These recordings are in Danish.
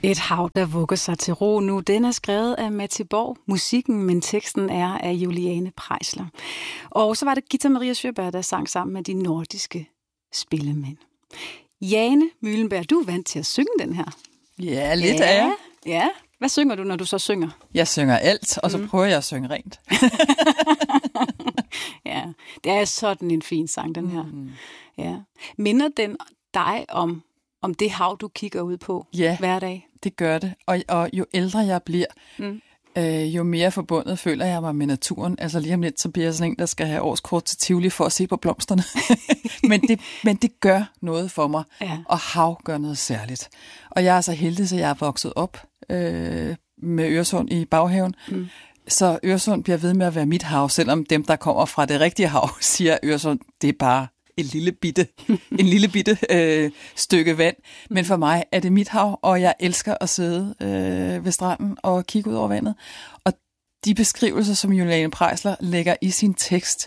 Et hav, der vugger sig til ro nu. Den er skrevet af Matti Borg. Musikken, men teksten er af Juliane Preisler. Og så var det Gitta Maria Sjöberg, der sang sammen med de nordiske spillemænd. Jane Møhlenberg, du er vant til at synge den her. Ja, lidt af jer. Ja. Hvad synger du, når du så synger? Jeg synger alt, og så prøver jeg at synge rent. Ja, det er sådan en fin sang, den her. Ja. Minder den dig om det hav, du kigger ud på hver dag? Det gør det. Og jo ældre jeg bliver, jo mere forbundet føler jeg mig med naturen. Altså lige om lidt, så bliver jeg sådan en, der skal have årskort til Tivoli for at se på blomsterne. men det gør noget for mig, og hav gør noget særligt. Og jeg er så heldig, så jeg er vokset op med Øresund i baghaven. Så Øresund bliver ved med at være mit hav, selvom dem, der kommer fra det rigtige hav, siger Øresund, det er bare en lille bitte stykke vand. Men for mig er det mit hav, og jeg elsker at sidde ved stranden og kigge ud over vandet. Og de beskrivelser, som Juliane Preisler lægger i sin tekst,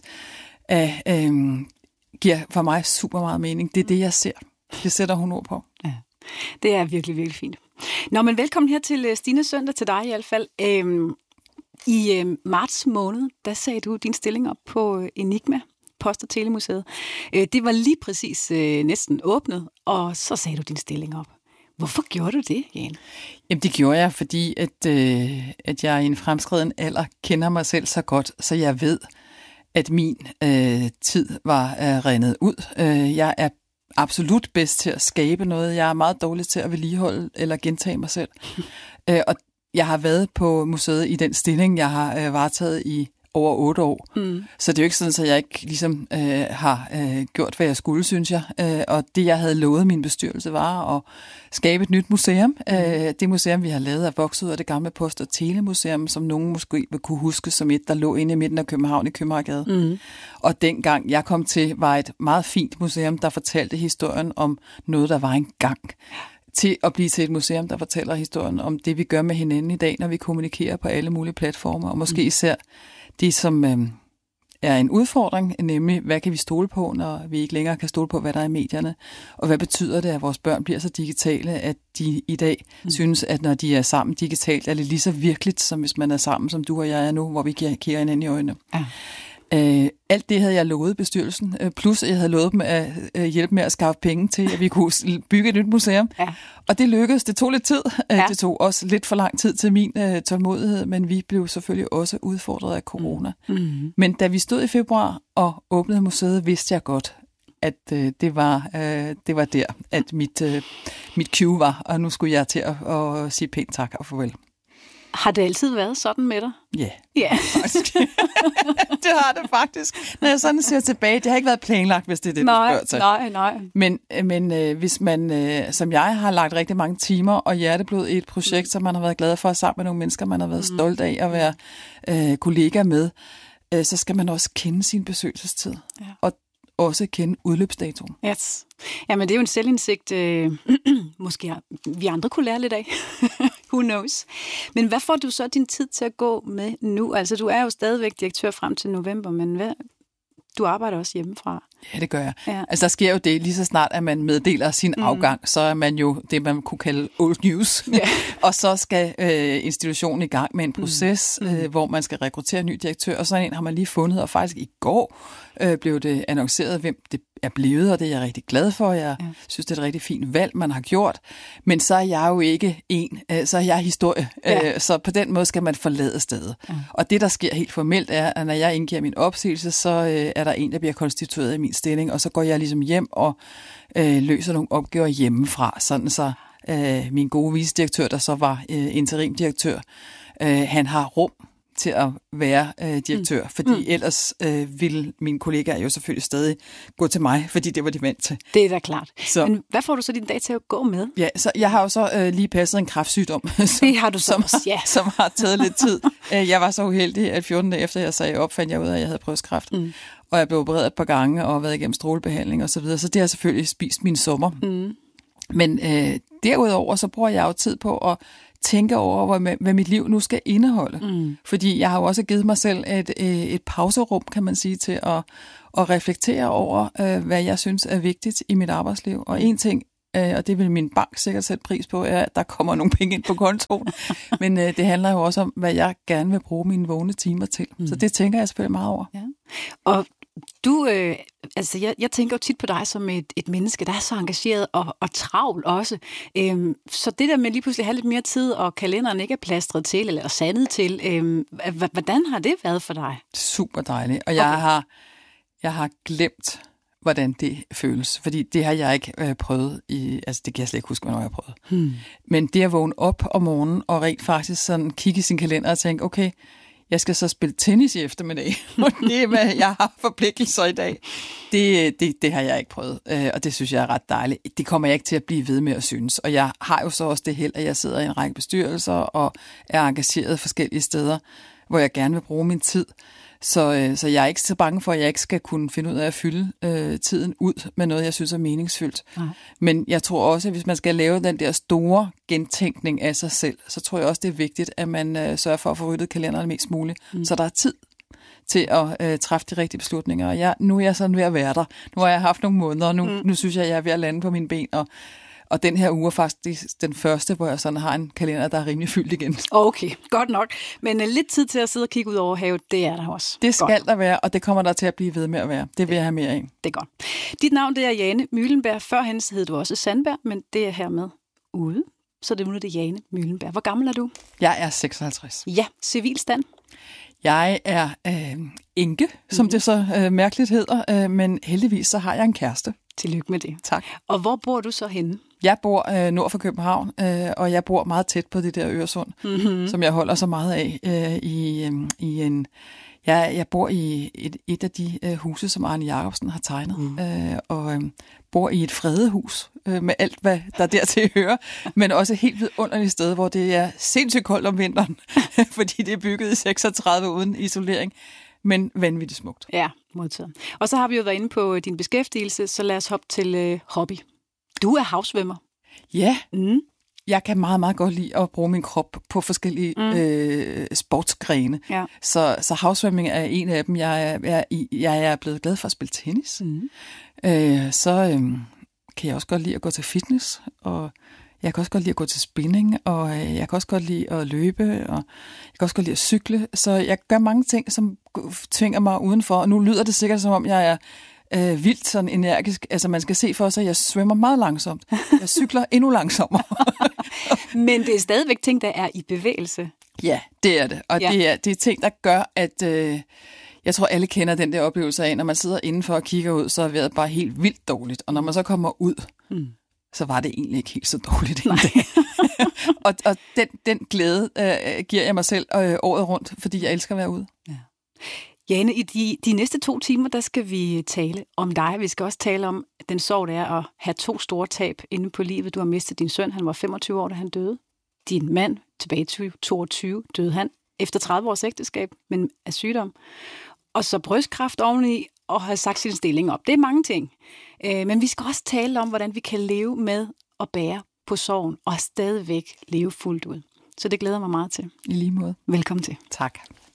giver for mig super meget mening. Det er det, jeg ser. Det sætter hun ord på. Ja, det er virkelig, virkelig fint. Nå, men velkommen her til Stine Søndag, til dig i hvert fald. I marts måned, der sagde du din stilling op på Enigma, Post- og Telemuseet. Det var lige præcis næsten åbnet, og så sagde du din stilling op. Hvorfor gjorde du det, Jane? Jamen, det gjorde jeg, fordi at jeg i en fremskreden alder kender mig selv så godt, så jeg ved, at min tid var rendet ud. Jeg er absolut bedst til at skabe noget. Jeg er meget dårlig til at vedligeholde eller gentage mig selv. Og jeg har været på museet i den stilling, jeg har varetaget i over 8 år. Så det er jo ikke sådan, at jeg ikke ligesom har gjort, hvad jeg skulle, synes jeg. Og det, jeg havde lovet min bestyrelse, var at skabe et nyt museum. Det museum, vi har lavet, er vokset ud af det gamle Post- og Telemuseum, som nogen måske vil kunne huske som et, der lå inde i midten af København i Købmagergade. Og dengang jeg kom til, var et meget fint museum, der fortalte historien om noget, der var engang, til at blive til et museum, der fortæller historien om det, vi gør med hinanden i dag, når vi kommunikerer på alle mulige platformer, og måske især det, som er en udfordring, nemlig hvad kan vi stole på, når vi ikke længere kan stole på, hvad der er i medierne, og hvad betyder det, at vores børn bliver så digitale, at de i dag synes, at når de er sammen digitalt, er det lige så virkeligt, som hvis man er sammen, som du og jeg er nu, hvor vi kigger hinanden i øjnene. Ja. Alt det havde jeg lovet bestyrelsen, plus jeg havde lovet dem at hjælpe med at skaffe penge til, at vi kunne bygge et nyt museum. Ja. Og det lykkedes. Det tog lidt tid. Det tog også lidt for lang tid til min tålmodighed, men vi blev selvfølgelig også udfordret af corona. Men da vi stod i februar og åbnede museet, vidste jeg godt, at det var der, at mit cue var, og nu skulle jeg til at sige pænt tak og farvel. Har det altid været sådan med dig? Ja, faktisk. Det har det faktisk. Når jeg sådan ser tilbage, det har ikke været planlagt, hvis det er det, du spørger til. Nej. Men hvis man, som jeg, har lagt rigtig mange timer og hjerteblod i et projekt, som man har været glad for sammen med nogle mennesker, man har været stolt af at være kollega med, så skal man også kende sin besøgelsestid. Ja. Og også kende udløbsdatoen. Yes. Jamen, det er jo en selvindsigt, måske vi andre kunne lære lidt af. Who knows? Men hvad får du så din tid til at gå med nu? Altså, du er jo stadigvæk direktør frem til november, men du arbejder også hjemmefra. Ja, det gør jeg. Ja. Altså, der sker jo det, lige så snart, at man meddeler sin afgang, så er man jo det, man kunne kalde old news. Ja. Og så skal institutionen i gang med en proces, hvor man skal rekruttere en ny direktør, og sådan en har man lige fundet, og faktisk i går blev det annonceret, hvem det er blevet, og det er jeg rigtig glad for. Jeg synes, det er et rigtig fint valg, man har gjort. Men så er jeg jo ikke så er jeg historie. Ja. Så på den måde skal man forlade stedet. Ja. Og det, der sker helt formelt, er, at når jeg indgiver min opsigelse, så er der en, der bliver konstitueret i min stilling, og så går jeg ligesom hjem og løser nogle opgaver hjemmefra, sådan så min gode vicedirektør, der så var interimdirektør, han har rum til at være direktør, fordi ellers ville mine kollegaer jo selvfølgelig stadig gå til mig, fordi det var de vant til. Det er da klart. Så. Men hvad får du så din dag til at gå med? Ja, så jeg har jo så lige passet en kræftsygdom, som har taget lidt tid. Jeg var så uheldig, at 14 dage efter jeg sagde op, fandt jeg ud af, at jeg havde brystkræft. Og jeg blev opereret et par gange og været igennem strålebehandling og så videre, så det har selvfølgelig spist min sommer. Men derudover så bruger jeg jo tid på at tænke over, hvad mit liv nu skal indeholde. Fordi jeg har jo også givet mig selv et pauserum, kan man sige, til at reflektere over, hvad jeg synes er vigtigt i mit arbejdsliv. Og en ting og det vil min bank sikkert sætte pris på, at der kommer nogle penge ind på kontoen. Men det handler jo også om, hvad jeg gerne vil bruge mine vågne timer til. Så det tænker jeg selvfølgelig meget over. Ja. Og du, jeg tænker jo tit på dig som et menneske, der er så engageret og travl også. Så det der med lige pludselig at have lidt mere tid, og kalenderen ikke er plastret til, eller sandet til, hvordan har det været for dig? Super dejligt. Og jeg har glemt, hvordan det føles. Fordi det har jeg ikke prøvet i... Altså, det kan jeg slet ikke huske, hvornår jeg har prøvet. Men det at vågne op om morgenen, og rent faktisk sådan kigge i sin kalender og tænke, okay, jeg skal så spille tennis i eftermiddag, og det er, hvad jeg har forpligtelser i dag. Det har jeg ikke prøvet, og det synes jeg er ret dejligt. Det kommer jeg ikke til at blive ved med at synes. Og jeg har jo så også det held, at jeg sidder i en række bestyrelser og er engageret forskellige steder, hvor jeg gerne vil bruge min tid. Så jeg er ikke så bange for, at jeg ikke skal kunne finde ud af at fylde tiden ud med noget, jeg synes er meningsfyldt. Nej. Men jeg tror også, at hvis man skal lave den der store gentænkning af sig selv, så tror jeg også, det er vigtigt, at man sørger for at få ryddet kalenderen mest muligt, så der er tid til at træffe de rigtige beslutninger. Og nu er jeg sådan ved at være der. Nu har jeg haft nogle måneder, og nu synes jeg, at jeg er ved at lande på mine ben, og den her uge er faktisk den første, hvor jeg sådan har en kalender, der er rimelig fyldt igen. Okay, godt nok. Men lidt tid til at sidde og kigge ud over havet, det er der også. Det skal der være, og det kommer der til at blive ved med at være. Det vil jeg have mere af. Det er godt. Dit navn, det er Jane Møhlenberg. Førhen hed du også Sandberg, men det er hermed ude. Så det er Jane Møhlenberg. Hvor gammel er du? Jeg er 56. Ja, civilstand. Jeg er enke, som det så mærkeligt hedder, men heldigvis så har jeg en kæreste. Tillykke med det. Tak. Og hvor bor du så henne? Jeg bor nord for København, og jeg bor meget tæt på det der Øresund, som jeg holder så meget af Jeg bor i et af de huse, som Arne Jacobsen har tegnet, og bor i et fredet hus med alt, hvad der dertil hører, men også et helt vidunderligt sted, hvor det er sindssygt koldt om vinteren, fordi det er bygget i 36 uden isolering, men vanvittigt smukt. Ja, modtaget. Og så har vi jo været inde på din beskæftigelse, så lad os hoppe til hobby. Du er havsvømmer. Ja, jeg kan meget, meget godt lide at bruge min krop på forskellige sportsgrene. Ja. Så havsvømning er en af dem. Jeg er blevet glad for at spille tennis. Kan jeg også godt lide at gå til fitness, og jeg kan også godt lide at gå til spinning, og jeg kan også godt lide at løbe, og jeg kan også godt lide at cykle. Så jeg gør mange ting, som tvinger mig udenfor. Og nu lyder det sikkert, som om jeg er vildt sådan energisk. Altså man skal se for sig, at jeg svømmer meget langsomt. Jeg cykler endnu langsommere. Men det er stadigvæk ting, der er i bevægelse. Ja, det er det. Og det er ting, der gør, at jeg tror, alle kender den der oplevelse af, når man sidder indenfor og kigger ud, så er vejret bare helt vildt dårligt. Og når man så kommer ud, så var det egentlig ikke helt så dårligt en dag. og den glæde giver jeg mig selv året rundt, fordi jeg elsker at være ude. Ja. Jane, i de næste 2 timer, der skal vi tale om dig. Vi skal også tale om den sorg, det er at have 2 store tab inde på livet. Du har mistet din søn, han var 25 år, da han døde. Din mand, tilbage i 2022, døde han efter 30 års ægteskab, men af sygdom. Og så brystkræft oveni, og have sagt sin stilling op. Det er mange ting. Men vi skal også tale om, hvordan vi kan leve med og bære på sorgen, og stadigvæk leve fuldt ud. Så det glæder mig meget til. I lige måde. Velkommen til. Tak.